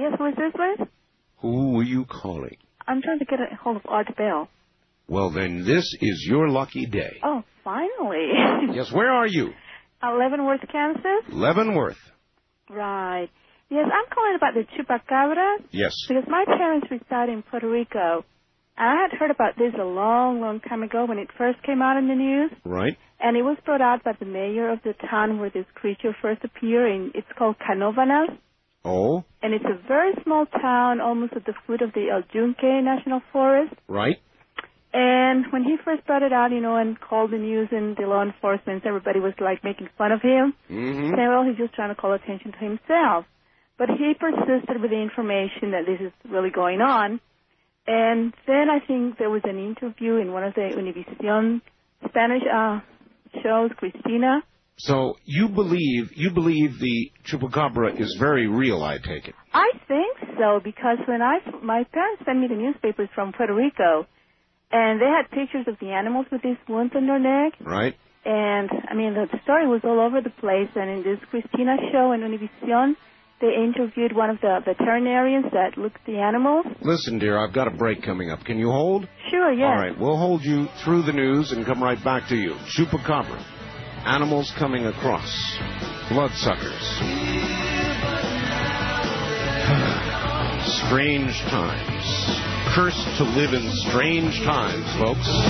Yes, who is this, please? Who were you calling? I'm trying to get a hold of Art Bell. Well, then this is your lucky day. Oh, finally. Yes, where are you? Leavenworth, Kansas? Leavenworth. Right. Yes, I'm calling about the chupacabra. Yes. Because my parents reside in Puerto Rico. And I had heard about this a long, long time ago when it first came out in the news. Right. And it was brought out by the mayor of the town where this creature first appeared, and it's called Canovanas. Oh? And it's a very small town, almost at the foot of the El Yunque National Forest. Right. And when he first brought it out, and called the news and the law enforcement, everybody was, making fun of him. Mm-hmm. Saying, well, he's just trying to call attention to himself. But he persisted with the information that this is really going on. And then I think there was an interview in one of the Univision Spanish shows, Cristina. So you believe the chupacabra is very real, I take it? I think so, because when my parents sent me the newspapers from Puerto Rico, and they had pictures of the animals with these wounds on their neck. Right. And, the story was all over the place. And in this Cristina show in Univision, they interviewed one of the veterinarians that looked at the animals. Listen, dear, I've got a break coming up. Can you hold? Sure, yes. All right, we'll hold you through the news and come right back to you. Chupacabra. Animals coming across. Bloodsuckers. Strange times. Cursed to live in strange times, folks.